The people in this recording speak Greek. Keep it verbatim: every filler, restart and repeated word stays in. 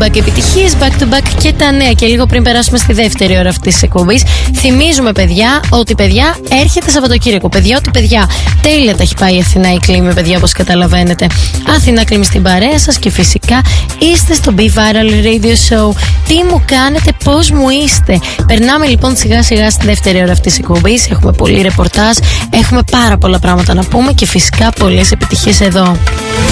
back επιτυχίες, back to back και τα νέα. Και λίγο πριν περάσουμε στη δεύτερη ώρα αυτής της εκπομπής, θυμίζουμε, παιδιά, ότι παιδιά έρχεται Σαββατοκύριακο. Παιδιά, ότι παιδιά, τέλεια τα έχει πάει η Αθηνά η Κλίμη, παιδιά, όπως καταλαβαίνετε. Αθηνά Κλίμη στην παρέα σας και φυσικά είστε στο Be Viral Radio Show. Τι μου κάνετε, πώς μου είστε. Περνάμε λοιπόν σιγά σιγά στη δεύτερη ώρα αυτής της εκπομπής. Έχουμε πολύ ρεπορτάζ, έχουμε πάρα πολλά πράγματα να πούμε και φυσικά πολλές επιτυχίες εδώ.